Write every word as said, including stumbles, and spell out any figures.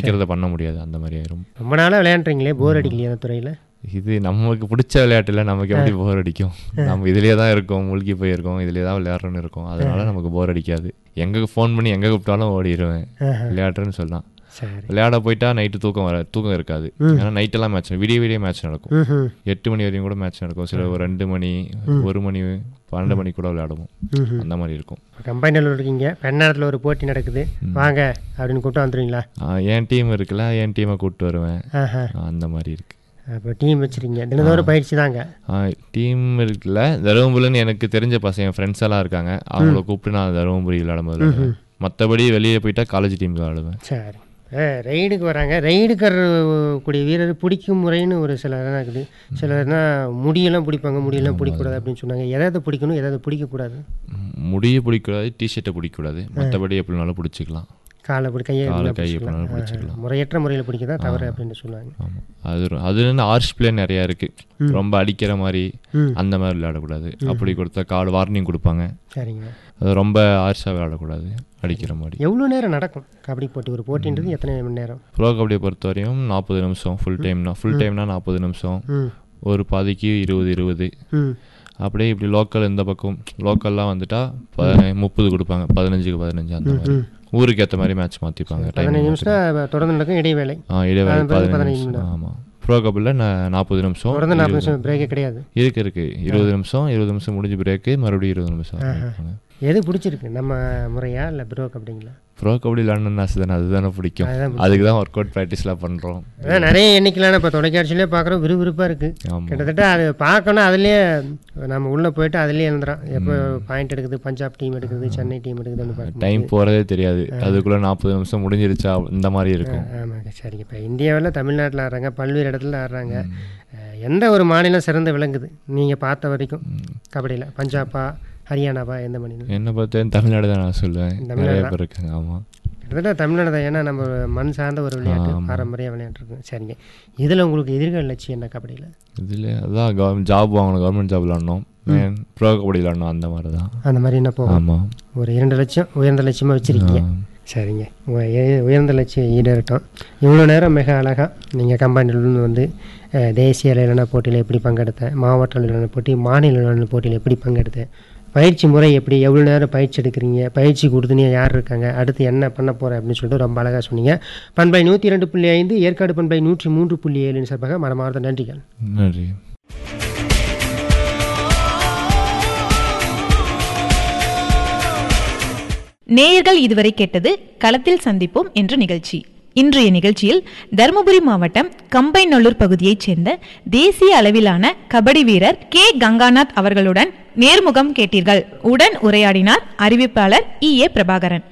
நினைக்கிறத பண்ண முடியாது, அந்த மாதிரி ஆயிரும். ரொம்ப நாளாக விளையாண்டுறீங்களே, போர் அடிக்கலையா அந்த துறையில்? இது நமக்கு பிடிச்ச விளையாட்டுல நமக்கு எப்படி போர் அடிக்கும்? நம்ம இதுலேயே தான் இருக்கோம், மூழ்கி போயிருக்கோம், இதுலேயே தான் விளையாடுறோன்னு இருக்கோம், அதனால நமக்கு போர் அடிக்காது. எங்கே ஃபோன் பண்ணி எங்கே கூப்பிட்டாலும் ஓடிடுவேன், விளையாடுறேன்னு சொல்லலாம். விளையாட போயிட்டா நைட்டு தூக்கம் வர தூக்கம் இருக்காது. ஏன்னா நைட்டெல்லாம் மேட்ச், விடிய விடிய மேட்ச் நடக்கும். எட்டு மணி வரையும் கூட மேட்ச் நடக்கும். சில ஒரு ரெண்டு மணி ஒரு மணி பன்னெண்டு மணி கூட விளையாடுவோம், அந்த மாதிரி இருக்கும். கம்பெனியில் இருக்கீங்க, பெண்ணாடத்தில் ஒரு போட்டி நடக்குது, வாங்க அப்படின்னு கூப்பிட்டு வந்துடுவீங்களா? என் டீம் இருக்குல்ல, என் டீமை கூப்பிட்டு வருவேன், அந்த மாதிரி இருக்கு. அப்போ டீம் வச்சுருக்கீங்க, தினந்தோறும் பயிற்சி தாங்க? டீம் இருக்குல்ல, தருமபுரின்னு எனக்கு தெரிஞ்ச பசங்க என் ஃப்ரெண்ட்ஸ் எல்லாம் இருக்காங்க, அவங்கள கூப்பிட்டு நான் தருமபுரி விளையாடும்போது விளையாடுவேன். மற்றபடி வெளியே போயிட்டா காலேஜ் டீமுக்கு விளையாடுவேன். சரி, ரைடுக்கு வராங்க. ரைடுக்கு கூடிய வீரர் பிடிக்கும் முறைன்னு ஒரு சிலர்லாம் இருக்குது. சிலர்னா முடியெல்லாம் பிடிப்பாங்க, முடியெல்லாம் பிடிக்கக்கூடாது அப்படின்னு சொன்னாங்க. எதாவது பிடிக்கணும், எதாவது பிடிக்கக்கூடாது? முடியை பிடிக்கக்கூடாது, டிஷர்ட்டை பிடிக்கக்கூடாது, மற்றபடி எப்படினாலும் பிடிச்சிக்கலாம். காலை அப்படி கையை கை எப்படினாலும் பிடிச்சிக்கலாம். முறையற்ற முறையில் பிடிக்கதா தவறு அப்படின்னு சொல்லுவாங்க. ஆமாம், அது அது வந்து ஆர்ஷ் பிளே நிறையா இருக்குது. ரொம்ப அடிக்கிற மாதிரி அந்த மாதிரி விளையாடக்கூடாது. அப்படி கொடுத்தா கால் வார்னிங் கொடுப்பாங்க. சரிங்க, அது ரொம்ப ஆர்ஷாக விளையாடக்கூடாது, அடிக்கிற மாதிரி. எவ்வளோ நேரம் நடக்கும் கபடி போட்டி? ஒரு போட்டின்றது எத்தனை மணி நேரம்? ப்ரோ கபடியை பொறுத்த வரையும் நாற்பது நிமிஷம் ஃபுல் டைம்னா ஃபுல் டைம்னா நாற்பது நிமிஷம், ஒரு பாதிக்கு இருபது இருபது அப்படியே. இப்படி லோக்கல் இந்த பக்கம் லோக்கல்லாம் வந்துட்டா முப்பது கொடுப்பாங்க, பதினஞ்சுக்கு பதினஞ்சு அந்த மாதிரி. ஊருக்கு ஏற்ற மாதிரி மேட்ச் மாற்றிப்பாங்க. பதினஞ்சு நிமிஷம் தொடர்ந்து நடக்கும், இடைவேளை. ஆ இடைவேளை பதினஞ்சு நிமிஷம். ஆமாம், ப்ரோ கபடியில் நாற்பது நிமிஷம் தொடர்ந்து நாற்பது நிமிஷம் பிரேக்கே கிடையாது. இருக்கு இருக்கு இருபது நிமிஷம் இருபது நிமிஷம் முடிஞ்சு பிரேக்கு, மறுபடியும் இருபது நிமிஷம். எது பிடிச்சிருக்கு, நம்ம முறையா இல்லை ப்ரோ கபடிங்களா? ப்ரோ கபடி விளாடணும்னு ஆசை தானே, அதுதானே பிடிக்கும். அதுக்கு தான் ஒர்க் அவுட் ப்ராக்டிஸ்லாம் பண்ணுறோம். அதான் நிறைய எண்ணிக்கையிலான இப்போ தொலைக்காட்சியிலே பார்க்குறோம், விறுவிறுப்பாக இருக்குது. கிட்டத்தட்ட அது பார்க்கணும், அதுலேயே நம்ம உள்ளே போயிட்டு அதுலேயே எழுந்துறோம். எப்போ பாயிண்ட் எடுக்குது, பஞ்சாப் டீம் எடுக்குது, சென்னை டீம் எடுக்குதுன்னு பார்க்க டைம் போகிறதே தெரியாது. அதுக்குள்ளே நாற்பது நிமிஷம் முடிஞ்சிருச்சா இந்த மாதிரி இருக்கும். ஆமாங்க, சரிங்க. இப்போ இந்தியாவில் தமிழ்நாட்டில் ஆடுறாங்க, பல்வேறு இடத்துல ஆடுறாங்க. எந்த ஒரு மாநிலம் சிறந்து விளங்குது நீங்கள் பார்த்த வரைக்கும் கபடியில்? பஞ்சாபா, ஹரியானாவா, எந்த மாநிலம்? என்னை பார்த்தேன் தமிழ்நாடு தான் நான் சொல்லுவேன். நிறைய பேர் இருக்காங்க. ஆமாம், கிட்டத்தட்ட தமிழ்நாடு தான். ஏன்னா நம்ம மண் சார்ந்த ஒரு விளையாட்டு, பாரம்பரிய விளையாட்டுருக்கு. சரிங்க, இதில் உங்களுக்கு எதிர்கால லட்சியம் என்ன கபடியில்? இதில் அதான் கவர்மெண்ட் ஜாப் வாங்கணும், கவர்மெண்ட் ஜாப் விளாடணும், ப்ரோ கபடி விளாடணும், அந்த மாதிரி தான். அந்த மாதிரி என்ன போகும்? ஆமாம், ஒரு இரண்டு லட்சம் உயர்ந்த லட்சியமாக வச்சுருக்கீங்க. சரிங்க, உயர்ந்த லட்சியம் ஈடேறட்டும். இவ்வளோ நேரம் மிக அழகாக நீங்கள் கம்பெனிலேருந்து வந்து தேசிய அளவிலான போட்டியில் எப்படி பங்கெடுத்தேன், மாவட்ட அளவிலான போட்டி, மாநில அளவிலான போட்டியில் எப்படி பங்கெடுத்தேன், பயிற்சி முறை எப்படி, எவ்வளோ நேரம் பயிற்சி எடுக்கிறீங்க, பயிற்சி கொடுத்துனே யார் இருக்காங்க, அடுத்து என்ன பண்ண போகிறேன் அப்படின்னு சொல்லிட்டு ரொம்ப அழகாக சொன்னீங்க. பண்பை நூற்றி இரண்டு புள்ளி ஐந்து, ஏற்காடு பண்பை நூற்றி மூன்று புள்ளி ஏழு சார்பாக மனமார்ந்த நன்றிகள். நன்றி. நேயர்கள் இதுவரை கேட்டது களத்தில் சந்திப்போம் என்ற நிகழ்ச்சி. இன்றைய நிகழ்ச்சியில் தருமபுரி மாவட்டம் கம்பைநல்லூர் பகுதியைச் சேர்ந்த தேசிய அளவிலான கபடி வீரர் கே கங்காநாத் அவர்களுடன் நேர்முகம் கேட்டீர்கள். உடன் உரையாடினார் அறிவிப்பாளர் இ ஏ பிரபாகரன்.